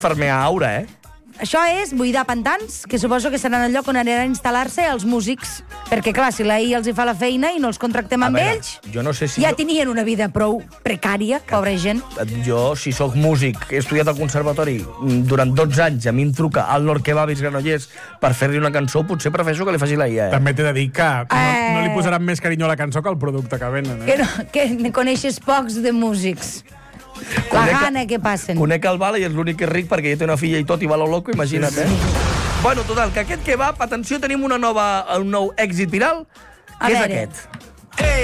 Fermer a Aura, Això és buidar pantans, que suposo que seran el lloc on aniran a instal·lar-se els músics. Perquè, clar, si la IA els hi fa la feina i no els contractem amb ells, jo no sé si ja tenien una vida prou precària, pobra gent. Jo, si sóc músic, he estudiat al conservatori durant 12 anys, a mi em truca al Lord Kebabis Granollers per fer-li una cançó, potser prefereixo que li faci la IA. També t'he de dir que no li posaran més carinyo a la cançó que al producte que venen. Que coneixes pocs de músics. La gana que passen. Conec el Bala i és l'únic que és ric perquè ja té una filla i tot i va lo loco, imagina't, Bueno, total, que aquest kebab, atenció, tenim un nou èxit viral, que és aquest.